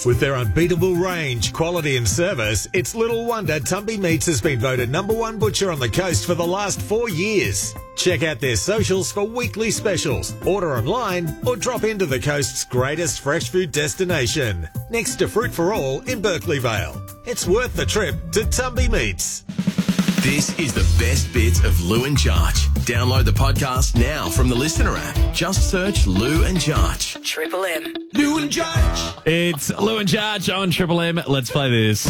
With their unbeatable range, quality and service, it's little wonder Tumby Meats has been voted #1 butcher on the coast for the last 4 years. Check out their socials for weekly specials, order online or drop into the coast's greatest fresh food destination, next to Fruit for All in Berkeley Vale. It's worth the trip to Tumby Meats. This is the best bits of Lou and Jarch. Download the podcast now from the Listener app. Just search Lou and Jarch. Triple M. Lou and Jarch. It's Lou and Jarch on Triple M. Let's play this.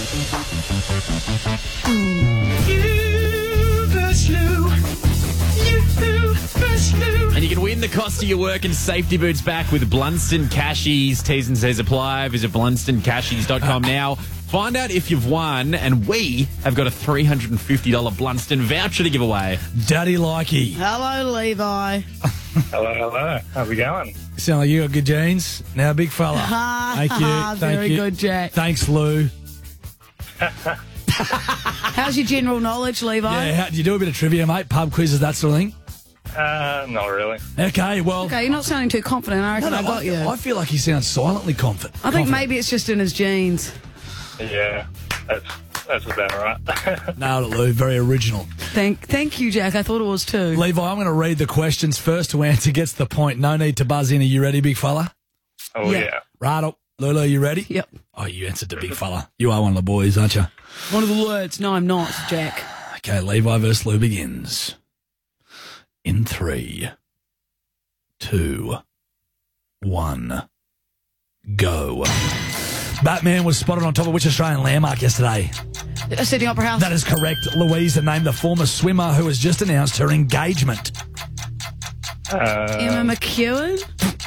You versus Lou. You versus Lou. And you can win the cost of your work and safety boots back with Blunston Cashies. T's and C's apply. Visit blunstoncashies.com now. Find out if you've won, and we have got a $350 Blunston voucher to give away. Daddy Likey. Hello, Levi. Hello. How's it going? Sound like you got good genes. Now, big fella. Thank you. Very good, Jack. Thanks, Lou. How's your general knowledge, Levi? Yeah, do you do a bit of trivia, mate? Pub quizzes, that sort of thing? Not really. Okay, well... Okay, you're not sounding too confident. I reckon I got you. I feel like he sounds silently confident. I think maybe it's just in his genes. Yeah, that's about right. Nailed it, Lou. Very original. Thank you, Jack. I thought it was too. Levi, I'm going to read the questions. First to answer gets the point. No need to buzz in. Are you ready, big fella? Oh, yeah. Right up. Lulu, you ready? Yep. Oh, you answered to big fella. You are one of the boys, aren't you? One of the words. No, I'm not, Jack. Okay, Levi versus Lou begins. In 3, 2, 1, go. Batman was spotted on top of which Australian landmark yesterday? Sydney Opera House. That is correct. Louisa named the former swimmer who has just announced her engagement. Emma McEwen.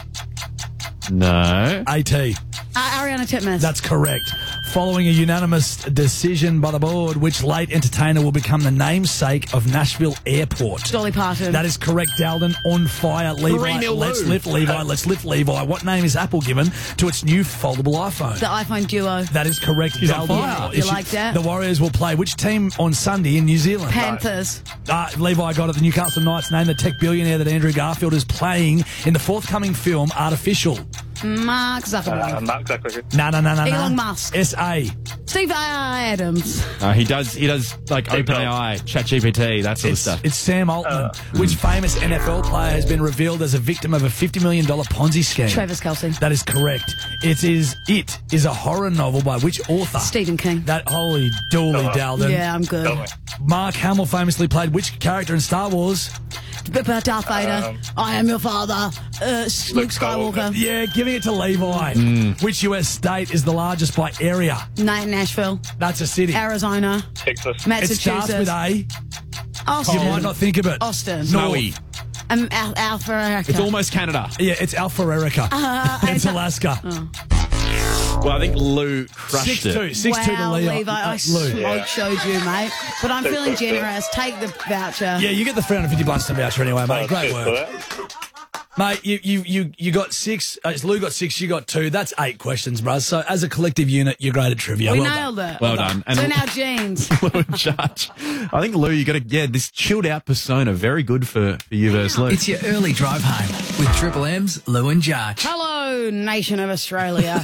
No. AT. Ariana Titmus. That's correct. Following a unanimous decision by the board, which late entertainer will become the namesake of Nashville Airport? Dolly Parton. That is correct, Dalton. On fire, Levi. 3-0 Let's Lou. lift Levi. Let's lift Levi. What name is Apple given to its new foldable iPhone? The iPhone Duo. That is correct, He's on Dalton. fire. You like that? The Warriors will play which team on Sunday in New Zealand? Panthers. Levi got it. The Newcastle Knights named the tech billionaire that Andrew Garfield is playing in the forthcoming film Artificial. Mark Zuckerberg. Mark Zuckerberg. No. Elon Musk. S.A. Steve Adams. He does like OpenAI, ChatGPT, that sort of stuff. It's Sam Altman. Which famous NFL player has been revealed as a victim of a $50 million Ponzi scheme? Travis Kelce. That is correct. It is a horror novel by which author? Stephen King. That holy dooly Dalton. Yeah, I'm good. Tell me. Mark Hamill famously played which character in Star Wars? Darth Vader. I am your father. Luke Skywalker. Yeah, giving it to Levi. Which US state is the largest by area? Nashville. That's a city. Arizona. Texas. It starts with Massachusetts. A. Austin. You might not think of it. Austin. Snowy. Alpha Erica. It's almost Canada. Yeah, it's Alpha Erica. It's Alaska. Well, I think Lou crushed it. 6-2 to Wow, Leo. Levi, I Lou. smoke showed you, mate. But I'm feeling generous. Take the voucher. Yeah, you get the 350 Blunston voucher anyway, mate. Great Cheers work. for that. Mate, you got 6. Lou got 6, you got 2. That's 8 questions, bruh. So as a collective unit, you're great at trivia. We Well nailed it. Well done. And So now jeans. Lou and Jarch. I think, Lou, you got this chilled out persona. Very good for you versus Lou. It's your early drive home with Triple M's Lou and Jarch. Hello, nation of Australia.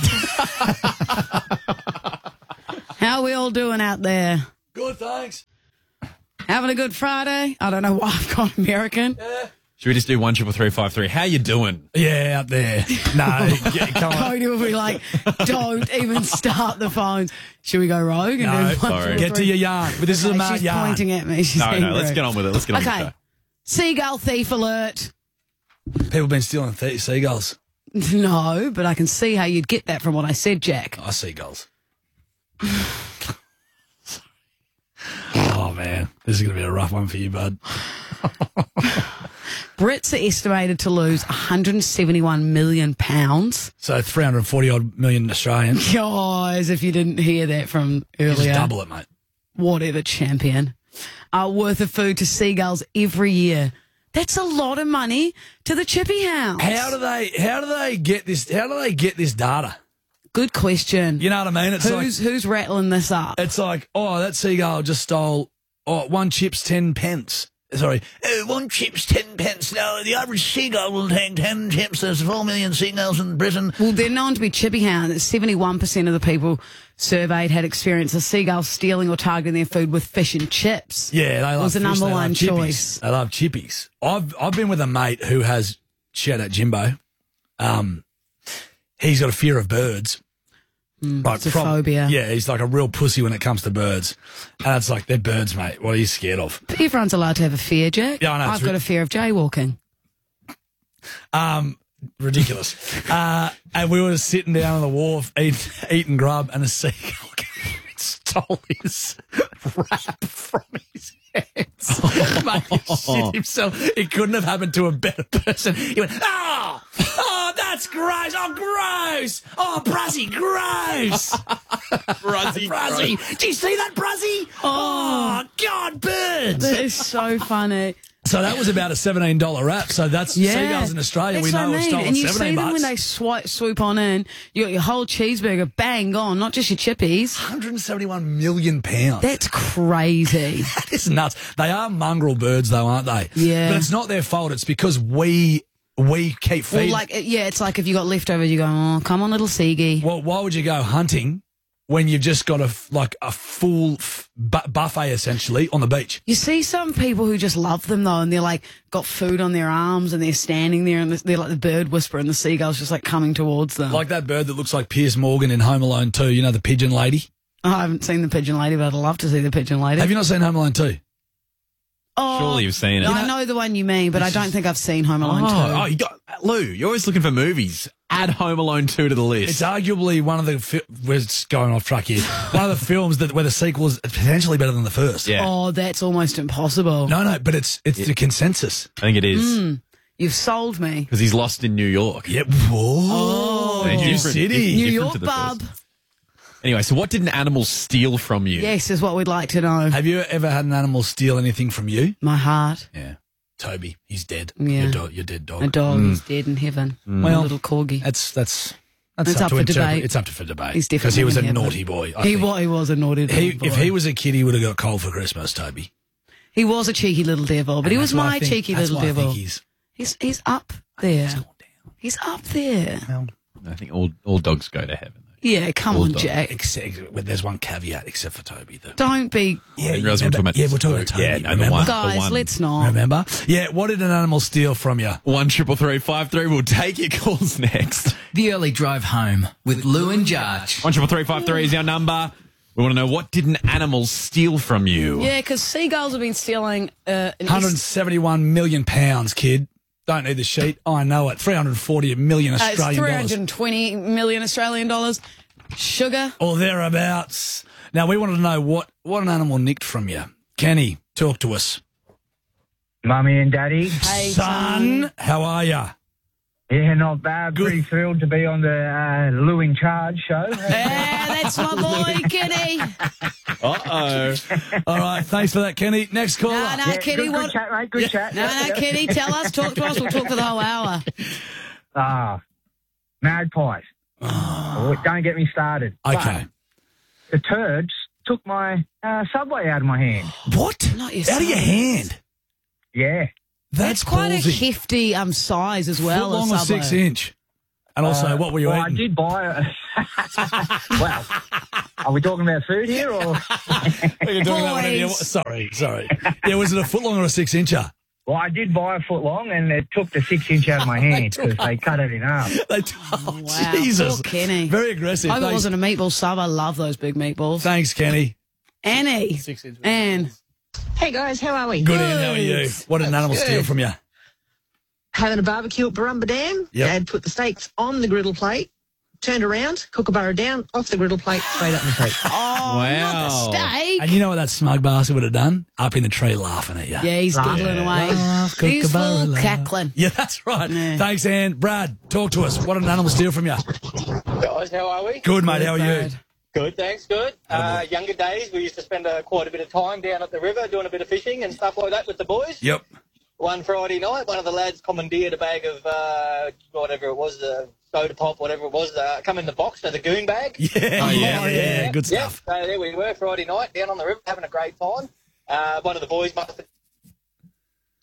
How are we all doing out there? Good, thanks. Having a good Friday? I don't know why I've gone American. Should we just do 1 3 3 5 3? How you doing? Yeah, out there. No, come on. Cody will be like, don't even start the phone. Should we go rogue? And No, do one, sorry. two, Get to three? your yarn. But this is a mad She's yarn. pointing at me. She's No, angry. let's get on with it. Let's get on with Okay. it. Seagull thief alert. People been stealing seagulls. No, but I can see how you'd get that from what I said, Jack. Oh, seagulls. Oh, man. This is going to be a rough one for you, bud. Brits are estimated to lose £171 million. So 340-odd million Australians. Guys, if you didn't hear that from Just earlier. double it, mate. Whatever, champion. Worth of food to seagulls every year. That's a lot of money to the chippy house. How do they get this data? Good question. You know what I mean? It's Who's rattling this up? like, oh, that seagull just stole, one chip's 10 pence. Sorry, one chip's 10 pence. Now, the average seagull will take 10 chips. There's 4 million seagulls in Britain. Well, they're known to be chippy hounds. 71% of the people surveyed had experienced a seagull stealing or targeting their food with fish and chips. Yeah, they love was the fish, number they love one chippies. choice. They love chippies. I've been with a mate who has, shout out Jimbo, he's got a fear of birds. It's a phobia. Yeah, he's like a real pussy when it comes to birds. And it's like, they're birds, mate. What are you scared of? But everyone's allowed to have a fear, Jack. Yeah, I know, I've it's got a fear of jaywalking. Ridiculous. And we were sitting down on the wharf eating grub, and a seagull came and stole his wrap from his hands. Mate, he shit himself. It couldn't have happened to a better person. He went, oh, that's gross. Oh, gross. Oh, Bruzzy, gross. Bruzzy. Do you see that, Bruzzy? Oh, God, birds. That is so funny. So that was about a $17 wrap. So that's seagulls in Australia. That's We what know I have mean. stolen And you 17 see them bucks. when they swoop on in, you got your whole cheeseburger, bang, gone, not just your chippies. 171 million pounds. That's crazy. That is nuts. They are mongrel birds, though, aren't they? Yeah. But it's not their fault. It's because we keep feeding. Well, it's like if you got leftovers, you go, oh, come on, little seagy. Well, why would you go hunting when you've just got a full buffet, essentially, on the beach? You see some people who just love them, though, and they're like, got food on their arms, and they're standing there, and they're like the bird whisperer, and the seagull's just like coming towards them. Like that bird that looks like Piers Morgan in Home Alone 2, you know, the pigeon lady? I haven't seen the pigeon lady, but I'd love to see the pigeon lady. Have you not seen Home Alone 2? Oh, Surely you've seen it. I know the one you mean, but I don't think I've seen Home Alone 2. Oh, you got Lou. You're always looking for movies. Add Home Alone 2 to the list. It's arguably one of the we're just going off track here. One of the films where the sequel is potentially better than the first. Yeah. Oh, that's almost impossible. No, but it's the consensus. I think it is You've sold me. because he's lost in New York. Yep. Whoa. They're New different- City. different New to York, the bub. first. Anyway, so what did an animal steal from you? Yes, is what we'd like to know. Have you ever had an animal steal anything from you? My heart. Yeah. Toby, he's dead. Yeah. Your dead dog. A dog is dead in heaven. Well, A little corgi. That's It's up up to for interpret. debate. It's up for debate. He's because he was a definitely in naughty heaven. boy. I He think. was a naughty little boy. If he was a kid, he would have got cold for Christmas, Toby. He was a cheeky little devil, but he was That's why I my think- cheeky that's little why I devil. think He's up there. he's gone down. He's up there. I think all dogs go to heaven. Yeah, come on, Bulldog. Jack. There's one caveat, except for Toby. Don't be... Yeah, I didn't realise we were talking about we're talking about Toby. Yeah, no, the remember? one. Guys, let's not. Remember? Yeah, what did an animal steal from you? 1-333-53. We'll take your calls next. The early drive home with Lou and Jarch. 1-333-53 is our number. We want to know, what did an animal steal from you? Yeah, because seagulls have been stealing... 171 million pounds, kid. Don't need the sheet. I know it. 340 million It's Australian dollars. 320 million Australian dollars. Sugar. Or thereabouts. Now, we wanted to know what an animal nicked from you. Kenny, talk to us. Mummy and Daddy. Hey, Son, how are ya? Yeah, not bad. Good. Pretty thrilled to be on the Lou in Charge show. Yeah, that's my boy, Kenny. Uh-oh. All right, thanks for that, Kenny. Next caller. No, Yeah, Kenny, good, what... good chat, mate. Good chat. No, Kenny, tell us, talk to us. We'll talk for the whole hour. Magpies. Oh, don't get me started. Okay. But the turds took my Subway out of my hand. What? Not your Out of your son. hand? Yeah. That's quite ballsy. a hefty size as well. Foot long a or Subway. 6 inch? And also, what were you well, eating? I did buy a... Well, are we talking about food here or... You're talking about whatever you want. Sorry. Yeah, was it a foot long or a 6 incher? Well, I did buy a foot long and it took the 6 inch out of my hand because they cut it in half. Wow, Jesus. poor Kenny. Very aggressive. I hope it Thanks. wasn't a meatball sub. I love those big meatballs. Thanks, Kenny. Annie. 6 inches. Anne. Hey guys, how are we? Good in, how are you? What did an animal Good. steal from you? Having a barbecue at Barumba Dam. Yep. Dad put the steaks on the griddle plate, turned around, kookaburra down, off the griddle plate, straight up in the tree. Oh, Wow. not the steak. And you know what that smug bastard would have done? Up in the tree laughing at you. Yeah, he's giggling away. Laugh, He's kookaburra, full laugh. cackling. Yeah, that's right. Yeah. Thanks, Anne. Brad, talk to us. What did an animal steal from you? Guys, how are we? Good, mate. How are you? Brad. Good, thanks, good. Younger days, we used to spend quite a bit of time down at the river doing a bit of fishing and stuff like that with the boys. Yep. One Friday night, one of the lads commandeered a bag of whatever it was, soda pop, whatever it was, come in the box, the goon bag. Yeah. Yeah. Good Yeah, stuff. so there we were Friday night down on the river having a great time. One of the boys must have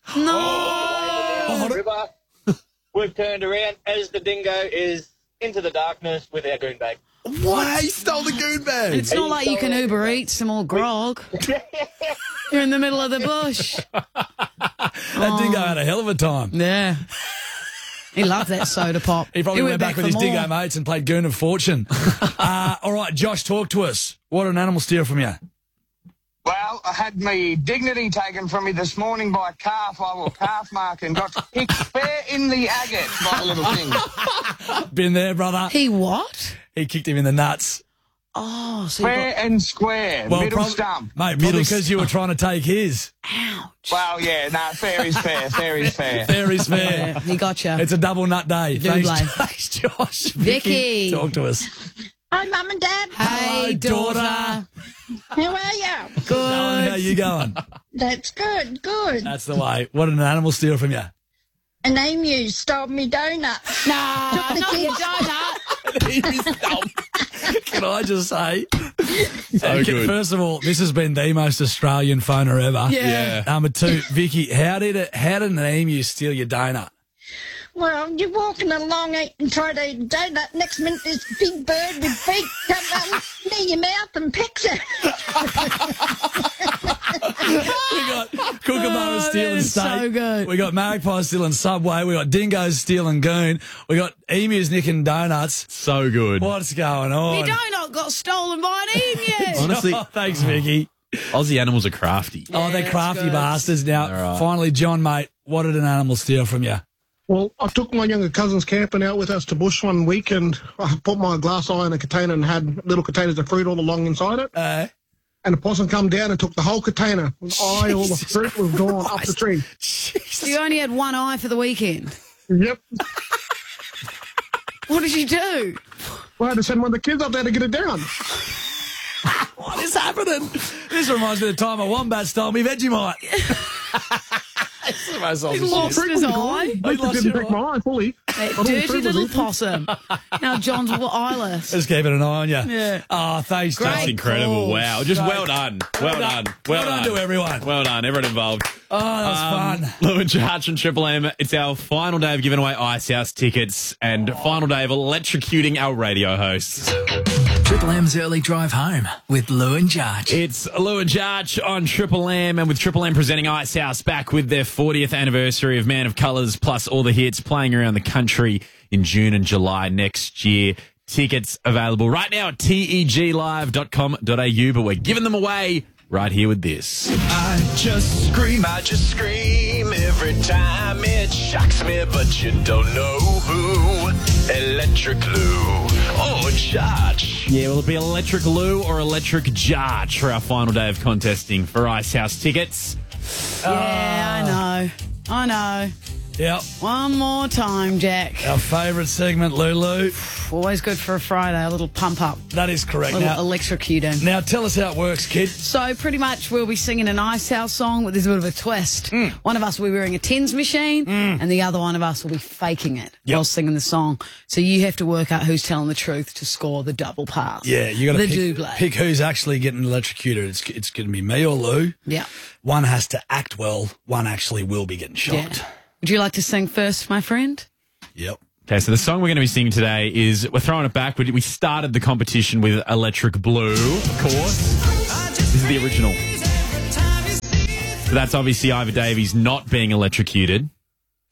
No. River. We've turned around as the dingo is into the darkness with our goon bag. What? He stole the goon bag. It's not like you can Uber Eats some more grog. You're in the middle of the bush. That dingo had a hell of a time. Yeah. He loved that soda pop. He probably went back with his for dingo more. mates and played Goon of Fortune. All right, Josh, talk to us. What did an animal steal from you? Well, I had my dignity taken from me this morning by a calf. I will calf mark and got kicked fair in the agate by the little thing. Been there, brother. He what? He kicked him in the nuts. Oh, so Fair and square, middle stump. Mate, probably because you were trying to take his. Well, yeah, no, fair is fair, fair is fair. Fair is fair. Yeah, he got you. It's a double nut day. Double. Thanks, Josh. Vicky. Talk to us. Hi, Mum and Dad. Hey, daughter. How are you? Good. How you going? That's good, good. That's the way. What did an animal steal from you? An emu stole me donuts. No, Took the not your kids. donut. Can I just say? So good. First of all, this has been the most Australian phoner ever. Yeah. Number two, Vicky, how did an emu steal your donut? Well, you're walking along and try to eat a donut. Next minute, this big bird with feet comes near your mouth and pecks it. We got Kookaburra stealing is steak. so good. We got Magpie stealing Subway. We got dingoes stealing Goon. We got emus nicking donuts. So good. What's going on? Your donut got stolen by an emu. Honestly, Thanks, Vicky. Aussie animals are crafty. Oh, they're that's crafty good. bastards. Now, All right. finally, John, mate, what did an animal steal from you? Well, I took my younger cousins camping out with us to bush one week, and I put my glass eye in a container and had little containers of fruit all along inside it. And the possum come down and took the whole container. All the fruit was gone up the tree. So you only had one eye for the weekend. Yep. What did you do? Well, I had to send one of the kids up there to get it down. What is happening? This reminds me of the time a wombat stole me Vegemite. It's the most He awesome lost shit. his eye. At least it didn't take my eye fully. That But all the dirty fruit was little eaten. possum. Now John's eyeless. Just keeping an eye on you. Yeah. Oh, thanks, John. That's incredible. calls. Wow. Just Great. well done. Well done. Well done to everyone. Well done, everyone involved. Oh, that was fun. Lou and Jarch and Triple M. It's our final day of giving away Ice House tickets and final day of electrocuting our radio hosts. Triple M's early drive home with Lou and Jarch. It's Lou and Jarch on Triple M, and with Triple M presenting Ice House back with their 40th anniversary of Man of Colours, plus all the hits playing around the country in June and July next year. Tickets available right now at teglive.com.au, but we're giving them away right here with this. I just scream every time it shocks me, but you don't know who. Electric Lou or Jarch. Yeah, will it be Electric Lou or Electric Jarch for our final day of contesting for Ice House tickets? Yeah, I know. Yep. One more time, Jack. Our favourite segment, Lulu. Always good for a Friday, a little pump up. That is correct. A little Now, electrocuting. now tell us how it works, kid. So pretty much we'll be singing an Ice House song, but there's a bit of a twist. One of us will be wearing a tens machine, and the other one of us will be faking it while singing the song. So you have to work out who's telling the truth to score the double pass. Yeah, you got the to double. pick who's actually getting electrocuted. It's going to be me or Lou. Yeah. One has to act well. One actually will be getting shot. Yeah. Would you like to sing first, my friend? Yep. Okay, so the song we're going to be singing today is, we're throwing it back. We started the competition with Electric Blue, of course. This is the original. So that's obviously Ivor Davies not being electrocuted.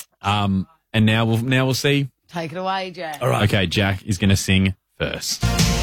And now we'll see. Take it away, Jack. All right. Okay, Jack is going to sing first.